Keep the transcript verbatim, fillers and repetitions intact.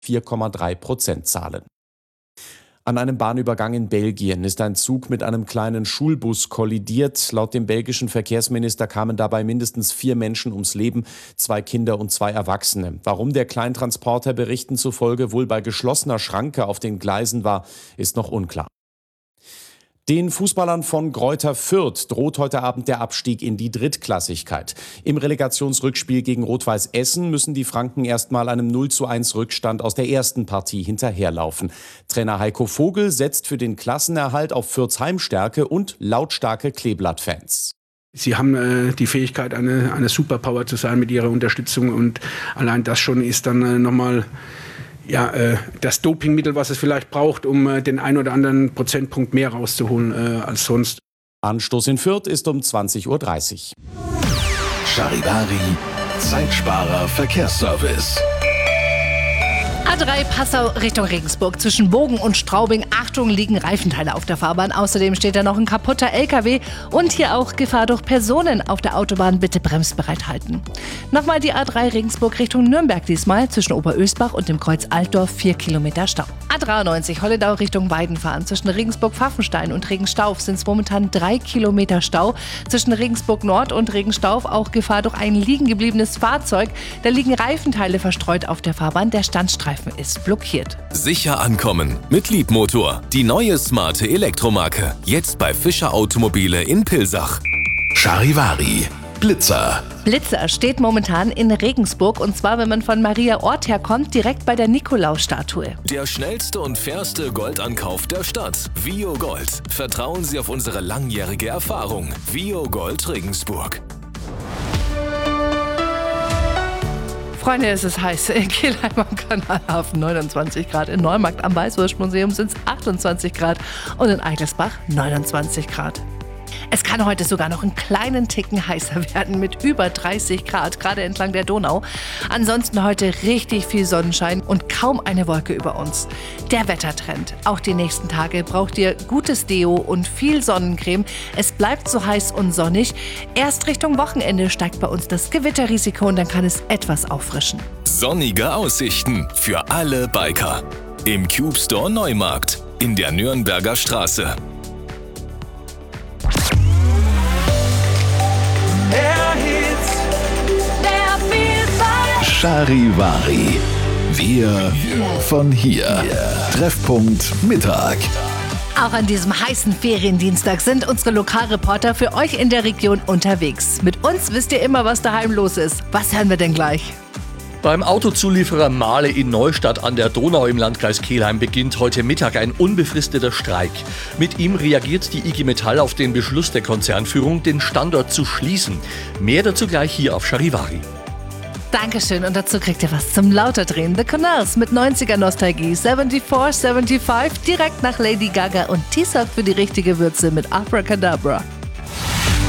vier Komma drei Prozent zahlen. An einem Bahnübergang in Belgien ist ein Zug mit einem kleinen Schulbus kollidiert. Laut dem belgischen Verkehrsminister kamen dabei mindestens vier Menschen ums Leben, zwei Kinder und zwei Erwachsene. Warum der Kleintransporter Berichten zufolge wohl bei geschlossener Schranke auf den Gleisen war, ist noch unklar. Den Fußballern von Greuther Fürth droht heute Abend der Abstieg in die Drittklassigkeit. Im Relegationsrückspiel gegen Rot-Weiß Essen müssen die Franken erstmal einem null zu eins Rückstand aus der ersten Partie hinterherlaufen. Trainer Heiko Vogel setzt für den Klassenerhalt auf Fürths Heimstärke und lautstarke Kleeblatt-Fans. Sie haben äh, die Fähigkeit, eine, eine Superpower zu sein mit ihrer Unterstützung, und allein das schon ist dann äh, nochmal ja, äh, das Dopingmittel, was es vielleicht braucht, um äh, den ein oder anderen Prozentpunkt mehr rauszuholen äh, als sonst. Anstoß in Fürth ist um zwanzig Uhr dreißig. Charivari, Zeitsparer Verkehrsservice. A drei Passau Richtung Regensburg. Zwischen Bogen und Straubing, Achtung, liegen Reifenteile auf der Fahrbahn. Außerdem steht da noch ein kaputter L K W und hier auch Gefahr durch Personen auf der Autobahn. Bitte bremsbereit halten. Nochmal die A drei Regensburg Richtung Nürnberg diesmal. Zwischen Oberösbach und dem Kreuz Altdorf vier Kilometer Stau. A dreiundneunzig Holledau Richtung Weidenfahren. Zwischen Regensburg-Pfaffenstein und Regenstauf sind es momentan drei Kilometer Stau. Zwischen Regensburg Nord und Regenstauf auch Gefahr durch ein liegen gebliebenes Fahrzeug. Da liegen Reifenteile verstreut auf der Fahrbahn. Der Standstreifen ist blockiert. Sicher ankommen mit Liebmotor. Die neue smarte Elektromarke. Jetzt bei Fischer Automobile in Pilsach. Charivari. Blitzer. Blitzer steht momentan in Regensburg, und zwar, wenn man von Maria Ort herkommt, direkt bei der Nikolausstatue. Der schnellste und fairste Goldankauf der Stadt. Vio Gold. Vertrauen Sie auf unsere langjährige Erfahrung. Vio Gold Regensburg. Freunde, es ist heiß. In Kelheim am Kanalhafen neunundzwanzig Grad. In Neumarkt am Weißwurstmuseum sind es achtundzwanzig Grad und in Eigelsbach neunundzwanzig Grad. Es kann heute sogar noch einen kleinen Ticken heißer werden mit über dreißig Grad, gerade entlang der Donau. Ansonsten heute richtig viel Sonnenschein und kaum eine Wolke über uns. Der Wettertrend. Auch die nächsten Tage braucht ihr gutes Deo und viel Sonnencreme. Es bleibt so heiß und sonnig. Erst Richtung Wochenende steigt bei uns das Gewitterrisiko und dann kann es etwas auffrischen. Sonnige Aussichten für alle Biker. Im Cube Store Neumarkt in der Nürnberger Straße. Charivari. Wir von hier. Treffpunkt Mittag. Auch an diesem heißen Feriendienstag sind unsere Lokalreporter für euch in der Region unterwegs. Mit uns wisst ihr immer, was daheim los ist. Was hören wir denn gleich? Beim Autozulieferer Mahle in Neustadt an der Donau im Landkreis Kelheim beginnt heute Mittag ein unbefristeter Streik. Mit ihm reagiert die I G Metall auf den Beschluss der Konzernführung, den Standort zu schließen. Mehr dazu gleich hier auf Charivari. Dankeschön, und dazu kriegt ihr was zum Lauterdrehen. The Canals mit neunziger Nostalgie, vierundsiebzig fünfundsiebzig, direkt nach Lady Gaga, und T-Sock für die richtige Würze mit Abracadabra.